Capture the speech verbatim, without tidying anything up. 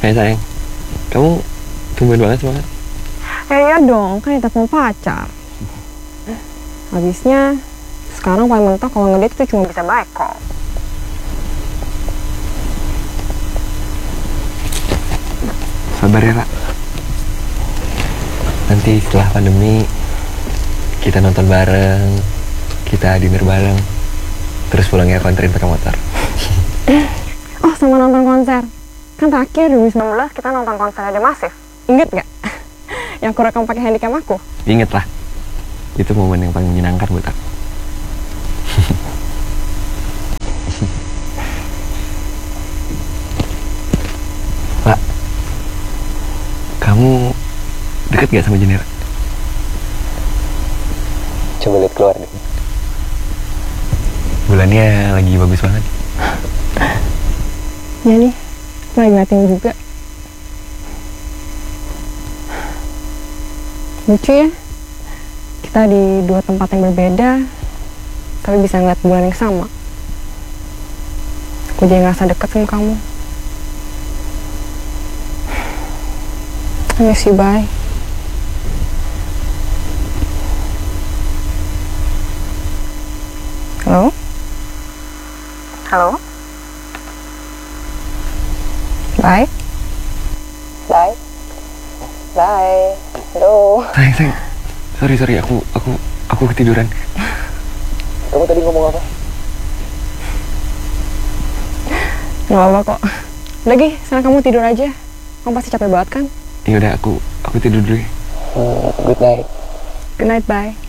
Hai sayang, kamu tumben banget semangat. Ya iya dong, kan kita mau pacar. Habisnya sekarang paling mentok kalau ngedate itu cuma bisa baik kok. Sabar ya Kak. Nanti setelah pandemi kita nonton bareng, kita dinner bareng, terus pulangnya aku anterin pakai motor. Oh, sama nonton konser. Kan terakhir dua ribu sembilan belas kita nonton konser ada Massive. Ingat nggak? Yang aku rekam pakai handycam aku. Ingat lah, itu momen yang paling menyenangkan buat aku. Pak, kamu deket gak sama Jenera? Coba lihat keluar deh. Bulannya lagi bagus banget. Ya nih, aku lagi ngeliatin juga. Lucu ya, kita di dua tempat yang berbeda, tapi bisa ngeliat bulan yang sama. Aku jadi ngerasa deket sama kamu. I miss you, bye. Halo? Halo? Bye. Bye. Bye. Halo. Sayang, sayang. Sorry, sorry. Aku, aku, aku ketiduran. Kamu tadi ngomong apa? Nggak apa-apa kok. Udah Gi, sekarang kamu tidur aja. Kamu pasti capek banget kan? Ya udah, aku, aku tidur dulu ya. Hmm, good night. Good night, bye.